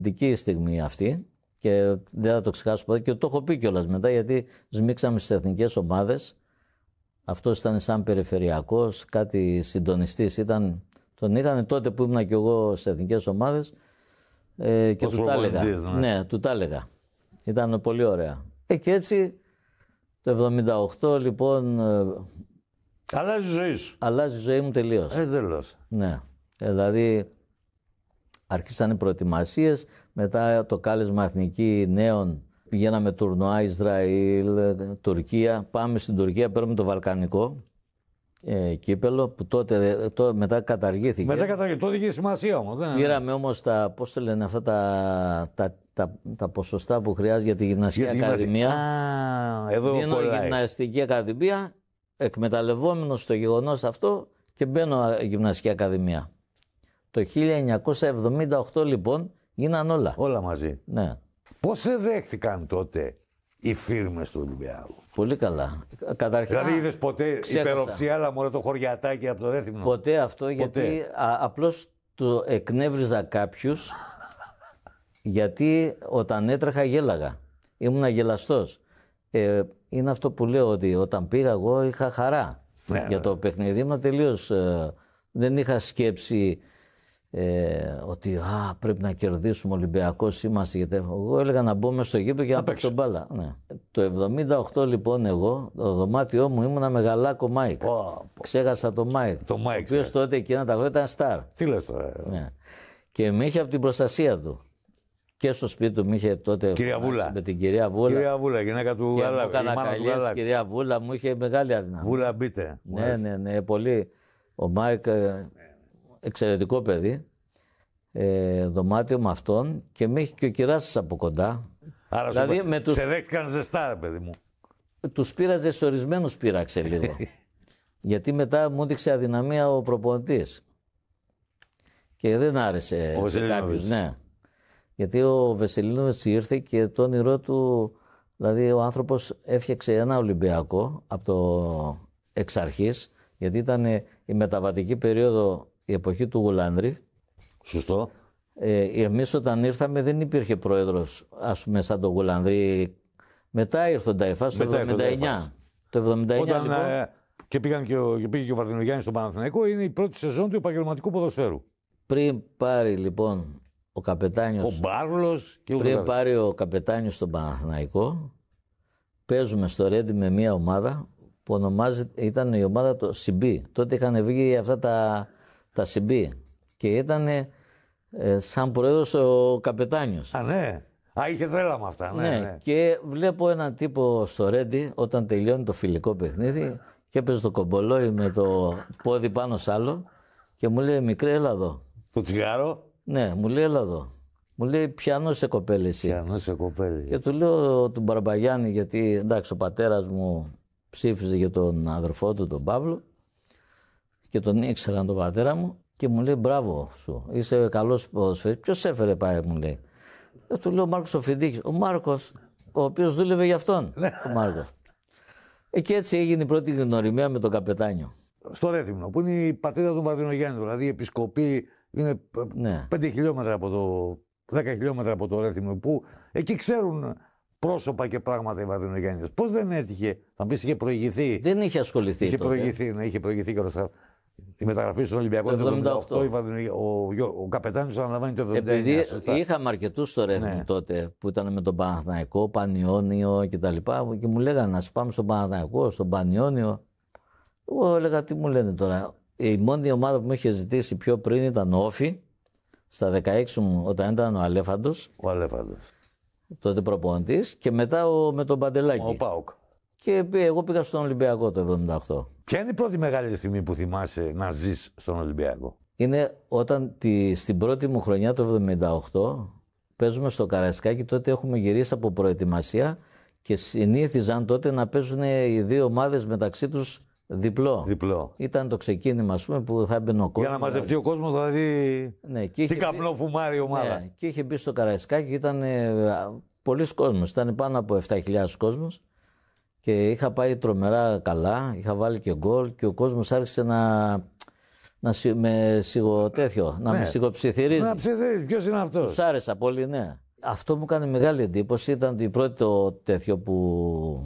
δική στιγμή αυτή και δεν θα το ξεχάσω ποτέ και το έχω πει κιόλας μετά γιατί σμίξαμε στις εθνικές ομάδες. Αυτός ήταν σαν περιφερειακός, κάτι συντονιστής ήταν. Τον είχαν τότε που ήμουν κι εγώ στις εθνικές ομάδες και του τα έλεγα. Ναι, του τα έλεγα. Ήταν πολύ ωραία. Και έτσι το 78 λοιπόν. Αλλάζει η ζωή σου. Αλλάζει η ζωή μου τελείως. Εντελώς. Ναι. Δηλαδή αρχίσαν οι προετοιμασίες, μετά το κάλεσμα εθνική νέων. Πηγαίναμε τουρνουά Ισραήλ, Τουρκία. Πάμε στην Τουρκία, παίρνουμε το βαλκανικό κύπελο που τότε μετά καταργήθηκε. Μετά καταργήθηκε, τότε είχε σημασία όμως. Πήραμε όμως τα, πώς το λένε αυτά τα ποσοστά που χρειάζεται για τη γυμναστική ακαδημία. Εδώ δίνω γυμναστική ακαδημία, εκμεταλλευόμενος στο γεγονός αυτό και μπαίνω γυμναστική ακαδημία. Το 1978 λοιπόν γίναν όλα. Όλα μαζί. Ναι. Πώς σε δέχτηκαν τότε οι φίρμες του Ολυμπιακού? Πολύ καλά. Καταρχήν, δηλαδή είδες ποτέ υπεροψία, αλλά μωρέ το χωριατάκι από το Ρέθυμνο? Ποτέ αυτό, γιατί απλώς το εκνεύριζα κάποιους, γιατί όταν έτρεχα γέλαγα. Ήμουνα γελαστός. Είναι αυτό που λέω, ότι όταν πήγα εγώ είχα χαρά για το παιχνίδι. Ήμουν τελείως, δεν είχα σκέψη ότι πρέπει να κερδίσουμε, Ολυμπιακός είμαστε. Γιατί εγώ έλεγα να μπω μες στο γήπεδο και να παίξω μπάλα. Ναι. Το 78 λοιπόν εγώ, το δωμάτιό μου ήμουνα με Γαλάκο Μάικ. Ξέχασα το Μάικ. Το Μάικ. Ο οποίος τότε εκείνα τα χρόνια ήταν στάρ. Τι λες τώρα? Ναι. Και με είχε από την προστασία του. Και στο σπίτι του με είχε τότε με την κυρία Βούλα. Κυρία Βούλα, γυναίκα του Γαλάκου. Κυρία Βούλα μου είχε μεγάλη αδυναμία. Βούλα μπείτε. Ναι, πολύ. Ο Μάικ εξαιρετικό παιδί. Δωμάτιο με αυτόν και με είχε και ο Κυράσης από κοντά. Άρα δηλαδή, σε δέχτηκαν ζεστά, παιδί μου. Τους πείραζε, σε ορισμένους πείραξε λίγο. Γιατί μετά μου έδειξε αδυναμία ο προπονητής. Και δεν άρεσε σε κάποιους. Ναι. Γιατί ο Βεσελίνοβιτς ήρθε και το όνειρό του, δηλαδή ο άνθρωπος έφτιαξε ένα Ολυμπιακό από το εξ αρχής, γιατί ήταν η μεταβατική περίοδο, η εποχή του Γουλάνδρη. Σωστό. Εμείς όταν ήρθαμε δεν υπήρχε πρόεδρος, ας πούμε, σαν τον Γουλανδρή. Μετά ήρθε ο Νταϊφάς το 1979. Το 1979 όταν, λοιπόν. Και πήγε και ο Βαρδινογιάννης στον Παναθηναϊκό, είναι η πρώτη σεζόν του επαγγελματικού ποδοσφαίρου. Πριν πάρει λοιπόν ο καπετάνιος. Ο Μπάρλος και πριν πάρει ο καπετάνιος στον Παναθηναϊκό, παίζουμε στο Ρέντι με μια ομάδα που ήταν η ομάδα το CB. Τότε είχαν βγει αυτά τα CB. Και ήταν σαν πρόεδρος ο καπετάνιος. Ναι. Είχε τρέλα με αυτά. Ναι. Και βλέπω έναν τύπο στο Ρέντι όταν τελειώνει το φιλικό παιχνίδι και έπαιζε το κομπολόι με το πόδι πάνω σ' άλλο και μου λέει, μικρέ, έλα εδώ. Το τσιγάρο? Ναι, μου λέει, έλα εδώ. Μου λέει, πιανό σε κοπέλη εσύ. Πιανό σε κοπέλη. Και του λέω του Μπαρμπαγιάννη, γιατί εντάξει ο πατέρας μου ψήφιζε για τον αδερφό του τον Παύλο και τον ήξεραν τον πατέρα μου. Και μου λέει, μπράβο σου, είσαι καλός ποδοσφαιριστής. Ποιος έφερε πάει, μου λέει. Του λέω, ο Μάρκος ο Φιντίκης. Ο Μάρκος, ο οποίος δούλευε για αυτόν. Ο Μάρκος. Και έτσι έγινε η πρώτη γνωριμία με τον καπετάνιο. Στο Ρέθυμνο, που είναι η πατρίδα του Βαρδινογιάννη. Δηλαδή η επισκοπή είναι 5 χιλιόμετρα από το. 10 χιλιόμετρα από το Ρέθυμνο, που εκεί ξέρουν πρόσωπα και πράγματα οι Βαρδινογιάννης. Πώς δεν έτυχε, θα πει, είχε προηγηθεί. Δεν είχε ασχοληθεί. Είχε προηγηθεί και όλα. Η μεταγραφή στον Ολυμπιακό το 1978, ο καπετάνιος αναλαμβάνει το 1979. Επειδή είχαμε αρκετούς στο Ρέθυμνο τότε που ήταν με τον Παναθηναϊκό, Πανιόνιο κτλ. Και μου λέγανε να πάμε στον Παναθηναϊκό, στον Πανιόνιο. Εγώ έλεγα, τι μου λένε τώρα. Η μόνη ομάδα που μου είχε ζητήσει πιο πριν ήταν ο Όφη, στα 16 μου, όταν ήταν ο Αλέφαντος. Ο Αλέφαντος. Τότε προπονητής, και μετά με τον Παντελάκη. Ο Πάοκ. Και εγώ πήγα στον Ολυμπιακό το 1978. Ποια είναι η πρώτη μεγάλη στιγμή που θυμάσαι να ζεις στον Ολυμπιακό? Είναι όταν στην πρώτη μου χρονιά το 1978 παίζουμε στο Καραϊσκάκι. Τότε έχουμε γυρίσει από προετοιμασία και συνήθιζαν τότε να παίζουν οι δύο ομάδες μεταξύ τους διπλό. Ήταν το ξεκίνημα, ας πούμε, που θα έμπαινε ο κόσμος. Για να μαζευτεί ο κόσμος, δηλαδή. Ναι, τι καπνό φουμάρει η ομάδα. Ναι, και είχε μπει στο Καραϊσκάκι και ήταν πολλοί κόσμος. Ήταν πάνω από 7.000 κόσμος. Και είχα πάει τρομερά καλά, είχα βάλει και γκολ και ο κόσμος άρχισε με σιγοτέθιο, να με σιγοψιθυρίζει. Να ψιθυρίζει, ποιος είναι αυτός. Τους άρεσα πολύ, ναι. Αυτό μου έκανε μεγάλη εντύπωση, ήταν το πρώτο τέτοιο που